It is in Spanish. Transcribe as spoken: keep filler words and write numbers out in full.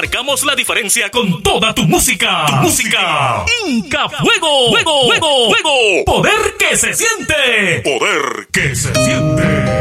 marcamos la diferencia con toda tu música. Tu música. Inca Fuego. Fuego. Fuego. Fuego. Poder que se siente. Poder que se siente.